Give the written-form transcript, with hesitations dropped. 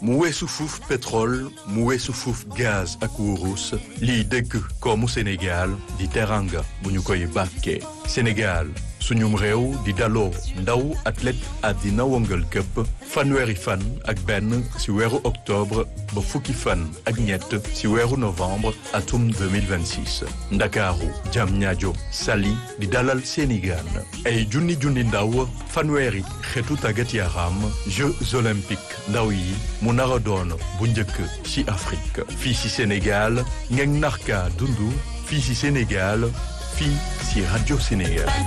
mu weesu fuuf pétrole mu weesu fuuf gaz ak wurus lii dëkk koomu Sénégal di teranga bu ñu koy bàkkee Sénégal suñum réew di daloo ndaw athlète àddina wëngal këpp fanweeri fan ak benn ci weeru octobre ba fukki fan ak ñett ci weeru novembre atum 2026 ndakaaru Diamniadio Saly di dalal Sénégal ay junni ndaw fanweeri xeetu tàggat yaram Jeux olympiques ndaw yi mu nara doon bu njëkk ci Afrique fii ci Sénégal ngeen narka dundu fii ci Sénégal fii ci Radio Sénégal